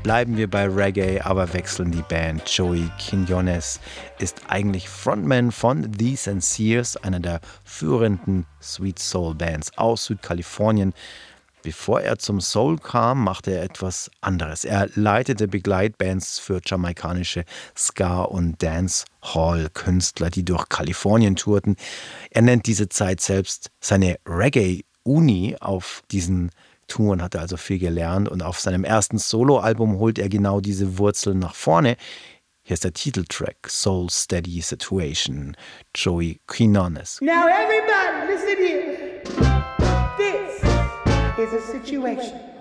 Bleiben wir bei Reggae, aber wechseln die Band. Joey Quiñones ist eigentlich Frontman von The Sincers, einer der führenden Sweet Soul Bands aus Südkalifornien. Bevor er zum Soul kam, machte er etwas anderes. Er leitete Begleitbands für jamaikanische Ska- und Dancehall-Künstler, die durch Kalifornien tourten. Er nennt diese Zeit selbst seine Reggae-Uni. Auf diesen Touren hat er also viel gelernt und auf seinem ersten Soloalbum holt er genau diese Wurzeln nach vorne. Hier ist der Titeltrack Soul Steady Situation, Joey Quiñones. Now everybody listen here. This is a situation.